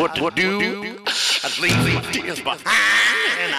what to do. I leave my tears behind.